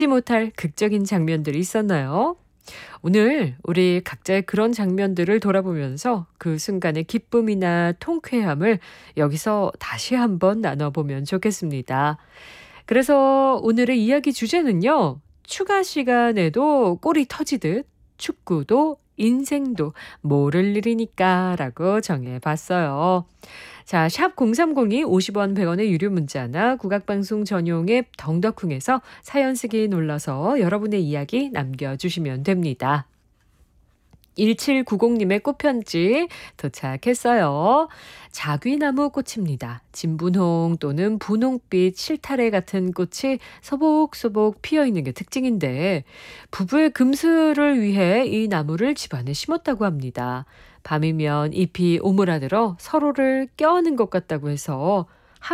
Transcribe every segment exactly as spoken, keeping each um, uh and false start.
못할 극적인 장면들이 있었나요? 오늘 우리 각자의 그런 장면들을 돌아보면서 그 순간의 기쁨이나 통쾌함을 여기서 다시 한번 나눠보면 좋겠습니다. 그래서 오늘의 이야기 주제는요. 추가 시간에도 골이 터지듯 축구도 인생도 모를 일이니까 라고 정해봤어요. 자, 샵 공삼공이 오십 원 백 원의 유료 문자나 국악방송 전용 앱 덩더쿵에서 사연 쓰기 눌러서 여러분의 이야기 남겨주시면 됩니다. 일칠구공님의 꽃편지 도착했어요. 자귀나무 꽃입니다. 진분홍 또는 분홍빛 실타래 같은 꽃이 소복소복 피어있는 게 특징인데 부부의 금슬을 위해 이 나무를 집안에 심었다고 합니다. 밤이면 잎이 오므라들어 서로를 껴안는 것 같다고 해서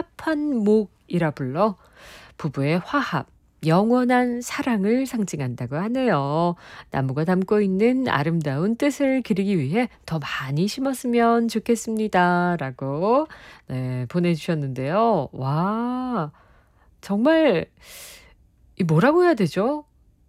합한목이라 불러 부부의 화합, 영원한 사랑을 상징한다고 하네요. 나무가 담고 있는 아름다운 뜻을 기리기 위해 더 많이 심었으면 좋겠습니다. 라고 네, 보내주셨는데요. 와, 정말 이 뭐라고 해야 되죠?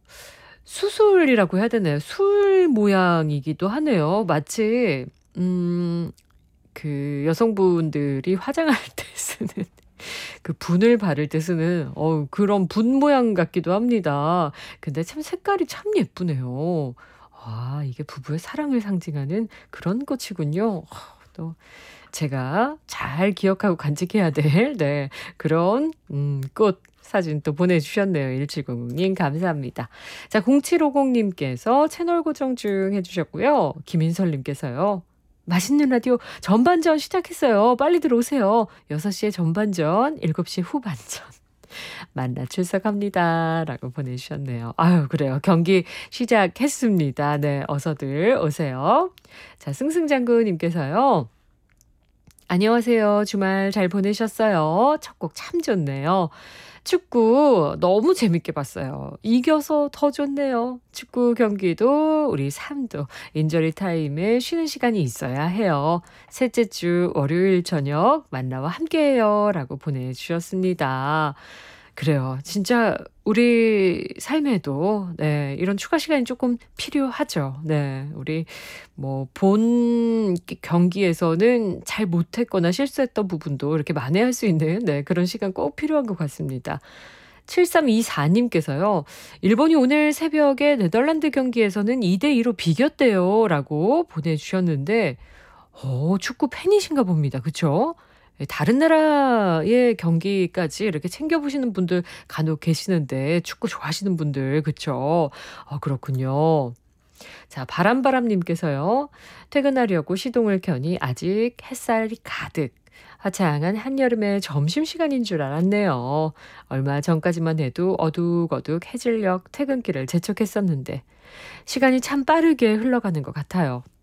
수술이라고 해야 되나요? 술 모양이기도 하네요. 마치 음, 그 여성분들이 화장할 때 쓰는 그 분을 바를 때 쓰는 어 그런 분 모양 같기도 합니다. 근데 참 색깔이 참 예쁘네요. 아, 이게 부부의 사랑을 상징하는 그런 꽃이군요. 아, 또 제가 잘 기억하고 간직해야 될 네, 그런 음, 꽃 사진 또 보내주셨네요. 일칠공님 감사합니다. 자, 공칠오공님께서 채널 고정 중 해주셨고요. 김인설님께서요. 맛있는 라디오 전반전 시작했어요. 빨리 들어오세요. 여섯 시에 전반전, 일곱 시 후반전. 만나 출석합니다. 라고 보내주셨네요. 아유, 그래요. 경기 시작했습니다. 네, 어서들 오세요. 자, 승승장구님께서요. 안녕하세요. 주말 잘 보내셨어요? 첫 곡 참 좋네요. 축구 너무 재밌게 봤어요. 이겨서 더 좋네요. 축구 경기도 우리 삶도 인저리 타임에 쉬는 시간이 있어야 해요. 셋째 주 월요일 저녁 만나와 함께해요. 라고 보내주셨습니다. 그래요. 진짜 우리 삶에도 네, 이런 추가 시간이 조금 필요하죠. 네, 우리 뭐 본 경기에서는 잘 못했거나 실수했던 부분도 이렇게 만회할 수 있는 네, 그런 시간 꼭 필요한 것 같습니다. 칠삼이사님께서요. 일본이 오늘 새벽에 네덜란드 경기에서는 이 대 이로 비겼대요. 라고 보내주셨는데 어, 축구 팬이신가 봅니다. 그쵸? 다른 나라의 경기까지 이렇게 챙겨보시는 분들 간혹 계시는데 축구 좋아하시는 분들 그쵸? 어, 그렇군요. 자, 바람바람님께서요. 퇴근하려고 시동을 켜니 아직 햇살이 가득. 화창한 한여름의 점심시간인 줄 알았네요. 얼마 전까지만 해도 어둑어둑 해질녘 퇴근길을 재촉했었는데 시간이 참 빠르게 흘러가는 것 같아요.